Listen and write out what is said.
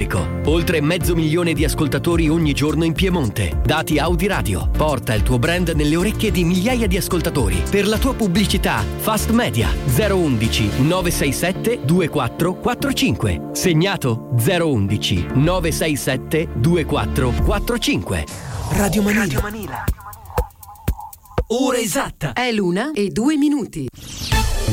pubblico. Oltre 500.000 di ascoltatori ogni giorno in Piemonte. Dati Audi Radio. Porta il tuo brand nelle orecchie di migliaia di ascoltatori. Per la tua pubblicità, Fast Media 011 967 2445. Segnato 011 967 2445. Radio Manila. Ora esatta. È l'1:02.